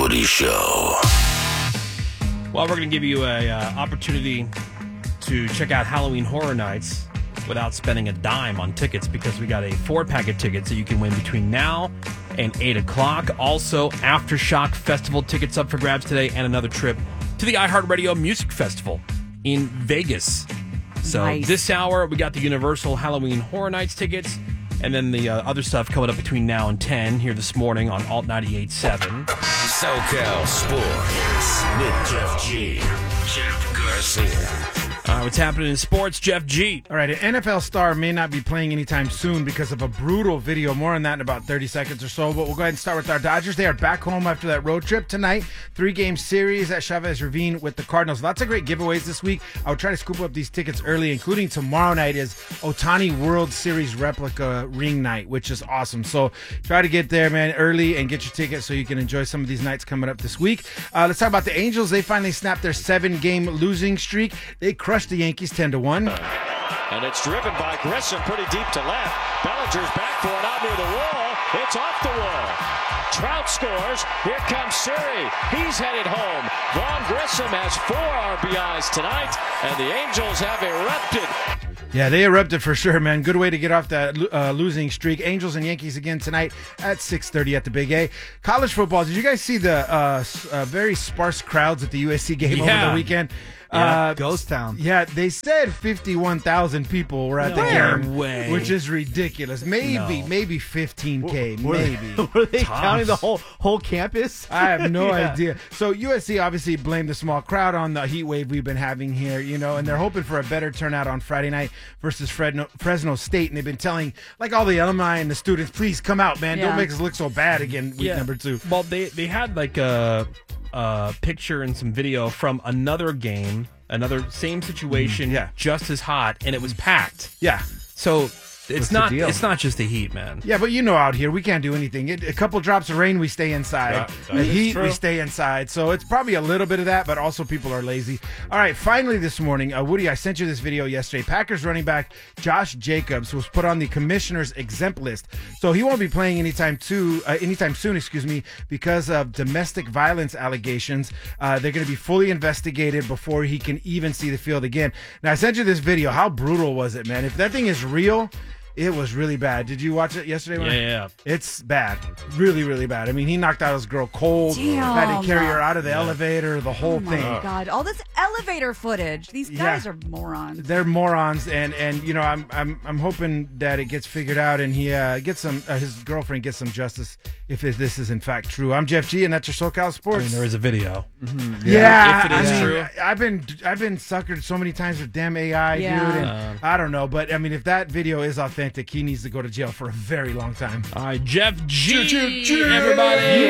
Woody Show. Well, we're going to give you a opportunity to check out Halloween Horror Nights without spending a dime on tickets, because we got a 4-pack of tickets that you can win between now and 8 o'clock. Also, Aftershock Festival tickets up for grabs today, and another trip to the iHeartRadio Music Festival in Vegas. So Nice. This hour, we got the Universal Halloween Horror Nights tickets, and then the other stuff coming up between now and 10 here this morning on Alt 98.7. SoCal Sports with Jeff G. Jeff Garcia. What's happening in sports, Jeff G? All right, an NFL star may not be playing anytime soon because of a brutal video. More on that in about 30 seconds or so. But we'll go ahead and start with our Dodgers. They are back home after that road trip tonight. 3-game series at Chavez Ravine with the Cardinals. Lots of great giveaways this week. I'll try to scoop up these tickets early, including tomorrow night is Ohtani World Series replica ring night, which is awesome. So try to get there, man, early and get your tickets so you can enjoy some of these nights coming up this week. Let's talk about the Angels. They finally snapped their 7-game losing streak. They crushed the Yankees 10-1. And it's driven by Grissom pretty deep to left. Bellinger's back for it out near the wall. It's off the wall. Trout scores. Here comes Siri. He's headed home. Vaughn Grissom has 4 RBIs tonight, and the Angels have erupted. Yeah, they erupted for sure, man. Good way to get off that losing streak. Angels and Yankees again tonight at 6:30 at the Big A. College football. Did you guys see the very sparse crowds at the USC game over the weekend? Ghost Town. Yeah, they said 51,000 people were at the game, which is ridiculous. Maybe 15K, maybe. Were they counting the whole campus? I have no idea. So USC obviously blamed the small crowd on the heat wave we've been having here, and they're hoping for a better turnout on Friday night versus Fresno State. And they've been telling, like, all the alumni and the students, please come out, man. Don't make us look so bad again week number 2. Well, they had like a picture and some video from another game, another same situation, just as hot, and it was packed. Yeah. So it's not just the heat, man. Yeah, but out here we can't do anything. A couple drops of rain, we stay inside. The heat, we stay inside. So it's probably a little bit of that, but also people are lazy. All right, finally this morning, Woody, I sent you this video yesterday. Packers running back Josh Jacobs was put on the commissioner's exempt list. So he won't be playing anytime soon, because of domestic violence allegations. They're going to be fully investigated before he can even see the field again. Now, I sent you this video. How brutal was it, man? If that thing is real, it was really bad. Did you watch it yesterday? Yeah. It's bad. Really, really bad. I mean, he knocked out his girl cold. Damn. Had to carry her out of the elevator, the whole thing. Oh, my God. All this elevator footage. These guys are morons. They're morons, and I'm hoping that it gets figured out and he gets some his girlfriend gets some justice if this is in fact true. I'm Jeff G, and that's your SoCal Sports. I mean, there is a video. Yeah, if it is true. I've been suckered so many times with damn AI, dude. And I don't know, but I mean, if that video is authentic, he needs to go to jail for a very long time. All right, Jeff G. Everybody.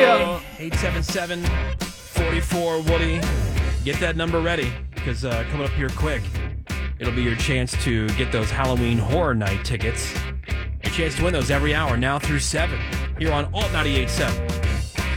877-44 Woody. Get that number ready, because coming up here quick, it'll be your chance to get those Halloween Horror Night tickets. A chance to win those every hour now through 7 here on Alt 98.7.